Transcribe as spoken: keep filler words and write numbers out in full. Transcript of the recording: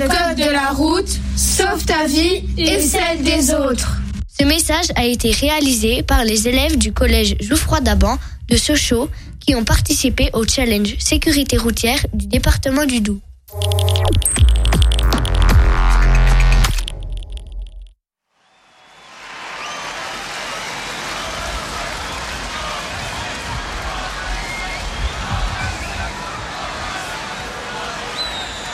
Code de la route, sauve ta vie et celle des autres. Ce message a été réalisé par les élèves du collège Jouffroy d'Aban de Sochaux qui ont participé au challenge sécurité routière du département du Doubs.